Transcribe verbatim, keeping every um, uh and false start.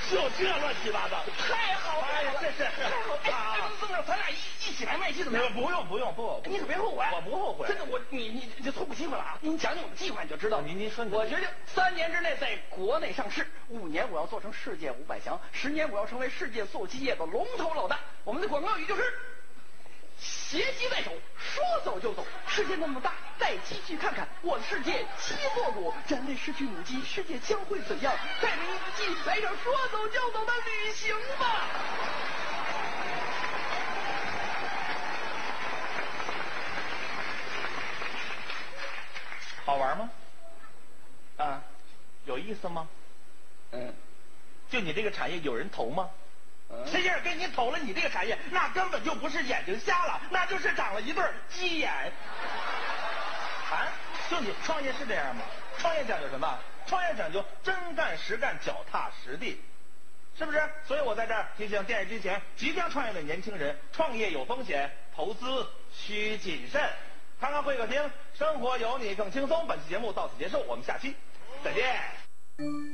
就这乱七八糟， 太好了， 这是太好了。哎，这么着，咱俩一一起来卖鸡怎么样？ 不用不用不， 你可别后悔， 我不后悔。 真的，我你你你就错过机会了啊！您讲讲我们计划你就知道。 您您说， 我决定三年之内在国内上市，五年我要做成世界五百强，十年我要成为世界做鸡业的龙头老大。我们的广告语就是。携鸡在手，说走就走。世界那么大，带鸡去看看。我的世界鸡作主，人类失去母鸡，世界将会怎样？带着一只鸡来场说走就走的旅行吧！ 好玩吗？ 啊， 有意思吗？ 嗯， 就你这个产业有人投吗？谁要是给你投了你这个产业，那根本就不是眼睛瞎了，那就是长了一对鸡眼。啊，就你创业是这样吗？创业讲究什么？创业讲究真干实干，脚踏实地，是不是？所以我在这儿提醒电视机前即将创业的年轻人，创业有风险，投资需谨慎。看看会客厅，生活有你更轻松。本期节目到此结束，我们下期再见。